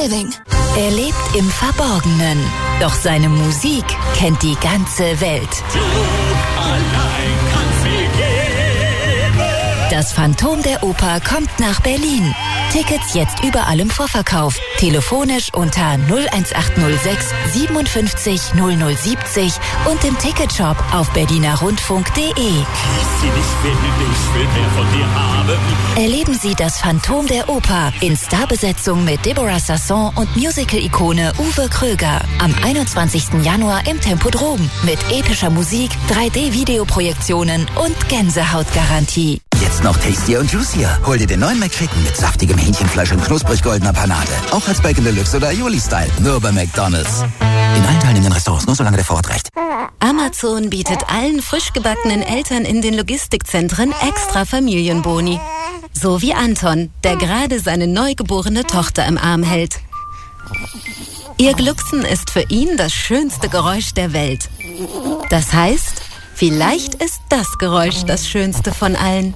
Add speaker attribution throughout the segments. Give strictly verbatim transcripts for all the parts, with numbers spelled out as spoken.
Speaker 1: Living.
Speaker 2: Er lebt im Verborgenen, doch seine Musik kennt die ganze Welt.
Speaker 3: Du allein kannst sie geben.
Speaker 2: Das Phantom der Oper kommt nach Berlin. Tickets jetzt überall im Vorverkauf. Telefonisch unter null eins acht null sechs siebenundfünfzig null null siebzig und im Ticketshop auf berliner rundfunk punkt de.
Speaker 3: Ich sie nicht will, ich will mehr von dir haben.
Speaker 2: Erleben Sie das Phantom der Oper in Starbesetzung mit Deborah Sasson und Musical-Ikone Uwe Kröger. Am einundzwanzigsten Januar im Tempodrom mit epischer Musik, drei D-Videoprojektionen und Gänsehautgarantie.
Speaker 4: Jetzt noch tastier und juicier. Hol dir den neuen McChicken mit saftigem Hähnchenfleisch und knusprig goldener Panade. Auch als Bacon Deluxe oder Aioli-Style. Nur bei McDonald's. In allen teilnehmenden Restaurants, nur solange der Vorrat reicht.
Speaker 2: Amazon bietet allen frisch gebackenen Eltern in den Logistikzentren extra Familienboni. So wie Anton, der gerade seine neugeborene Tochter im Arm hält. Ihr Glucksen ist für ihn das schönste Geräusch der Welt. Das heißt, vielleicht ist das Geräusch das schönste von allen.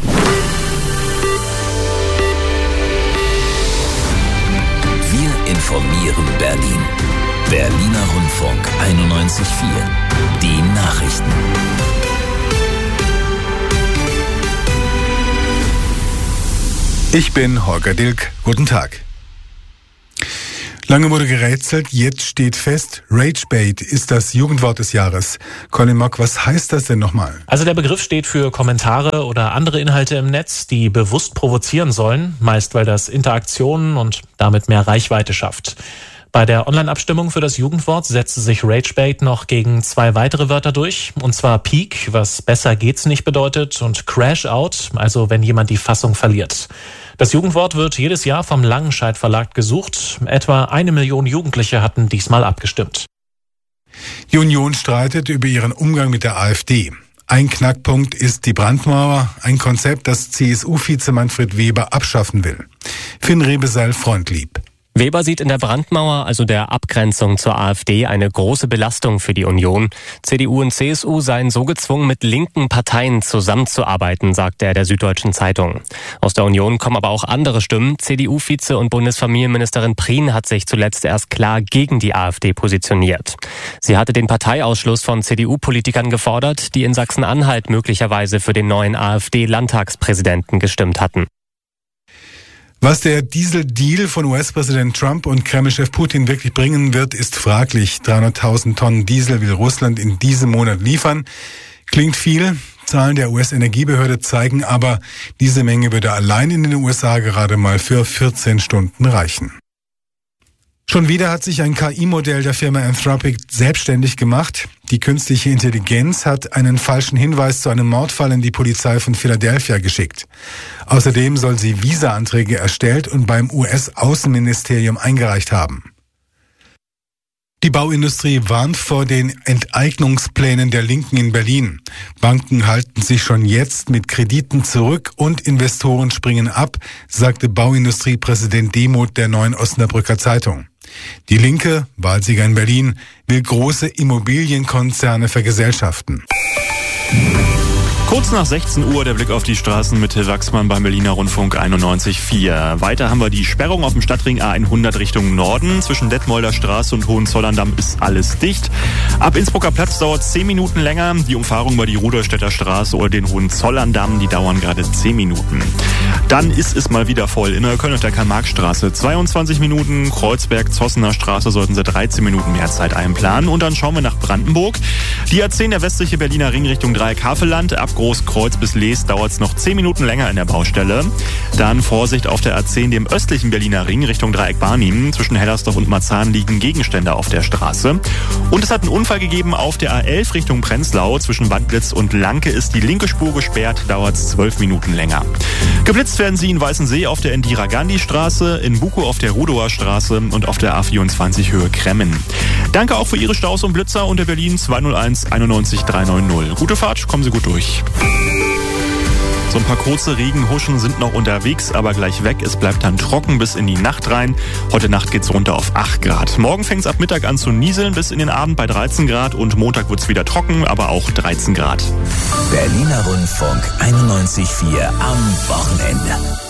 Speaker 5: Wir informieren Berlin. Berliner Rundfunk einundneunzig Komma vier. Die Nachrichten.
Speaker 6: Ich bin Holger Dilk. Guten Tag. Lange wurde gerätselt, jetzt steht fest, Ragebait ist das Jugendwort des Jahres. Colin Mock, was heißt das denn nochmal?
Speaker 7: Also der Begriff steht für Kommentare oder andere Inhalte im Netz, die bewusst provozieren sollen, meist weil das Interaktionen und damit mehr Reichweite schafft. Bei der Online-Abstimmung für das Jugendwort setzte sich Ragebait noch gegen zwei weitere Wörter durch, und zwar Peak, was besser geht's nicht bedeutet, und Crash Out, also wenn jemand die Fassung verliert. Das Jugendwort wird jedes Jahr vom Langenscheidt Verlag gesucht. Etwa eine Million Jugendliche hatten diesmal abgestimmt.
Speaker 6: Die Union streitet über ihren Umgang mit der AfD. Ein Knackpunkt ist die Brandmauer, ein Konzept, das C S U-Vize Manfred Weber abschaffen will. Finn Rebeseil Freundlieb.
Speaker 8: Weber sieht in der Brandmauer, also der Abgrenzung zur AfD, eine große Belastung für die Union. C D U und C S U seien so gezwungen, mit linken Parteien zusammenzuarbeiten, sagte er der Süddeutschen Zeitung. Aus der Union kommen aber auch andere Stimmen. C D U-Vize und Bundesfamilienministerin Prien hat sich zuletzt erst klar gegen die AfD positioniert. Sie hatte den Parteiausschluss von C D U-Politikern gefordert, die in Sachsen-Anhalt möglicherweise für den neuen AfD-Landtagspräsidenten gestimmt hatten.
Speaker 6: Was der Diesel-Deal von U S-Präsident Trump und Kreml-Chef Putin wirklich bringen wird, ist fraglich. dreihunderttausend Tonnen Diesel will Russland in diesem Monat liefern. Klingt viel. Zahlen der U S-Energiebehörde zeigen aber, diese Menge würde allein in den U S A gerade mal für vierzehn Stunden reichen. Schon wieder hat sich ein K I-Modell der Firma Anthropic selbstständig gemacht. Die künstliche Intelligenz hat einen falschen Hinweis zu einem Mordfall in die Polizei von Philadelphia geschickt. Außerdem soll sie Visa-Anträge erstellt und beim U S-Außenministerium eingereicht haben. Die Bauindustrie warnt vor den Enteignungsplänen der Linken in Berlin. Banken halten sich schon jetzt mit Krediten zurück und Investoren springen ab, sagte Bauindustriepräsident Demuth der Neuen Osnabrücker Zeitung. Die Linke, Wahlsieger in Berlin, will große Immobilienkonzerne vergesellschaften.
Speaker 9: Kurz nach sechzehn Uhr der Blick auf die Straßen mit Till Wachsmann beim Berliner Rundfunk einundneunzig Komma vier. Weiter haben wir die Sperrung auf dem Stadtring A hundert Richtung Norden. Zwischen Detmolder Straße und Hohenzollerndamm ist alles dicht. Ab Innsbrucker Platz dauert es zehn Minuten länger. Die Umfahrung über die Rudolstädter Straße oder den Hohenzollerndamm, die dauern gerade zehn Minuten. Dann ist es mal wieder voll in Neukölln auf der Karl-Marx-Straße. zweiundzwanzig Minuten. Kreuzberg-Zossener Straße sollten Sie dreizehn Minuten mehr Zeit einplanen. Und dann schauen wir nach Brandenburg. Die A zehn, der westliche Berliner Ring Richtung Dreieck-Havelland. Ab Großkreuz bis Lees dauert es noch zehn Minuten länger in der Baustelle. Dann Vorsicht auf der A zehn, dem östlichen Berliner Ring Richtung Dreieck-Barnim. Zwischen Hellersdorf und Marzahn liegen Gegenstände auf der Straße. Und es hat einen Unfall gegeben auf der A elf Richtung Prenzlau. Zwischen Wandlitz und Lanke ist die linke Spur gesperrt, dauert es zwölf Minuten länger. Geblitzt werden Sie in Weißensee auf der Indira-Gandhi-Straße, in Bukow auf der Rudower Straße und auf der A vierundzwanzig Höhe Kremmen. Danke auch für Ihre Staus und Blitzer unter Berlin zwei null eins einundneunzig dreihundertneunzig. Gute Fahrt, kommen Sie gut durch. So ein paar kurze Regenhuschen sind noch unterwegs, aber gleich weg. Es bleibt dann trocken bis in die Nacht rein. Heute Nacht geht's runter auf acht Grad. Morgen fängt's ab Mittag an zu nieseln bis in den Abend bei dreizehn Grad und Montag wird's wieder trocken, aber auch dreizehn Grad.
Speaker 5: Berliner Rundfunk einundneunzig Komma vier am Wochenende.